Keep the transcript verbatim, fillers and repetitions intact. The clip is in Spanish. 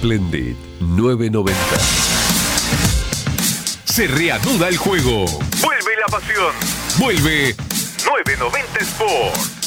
Splendid novecientos noventa. Se reanuda el juego. Vuelve la pasión. Vuelve novecientos noventa Sport.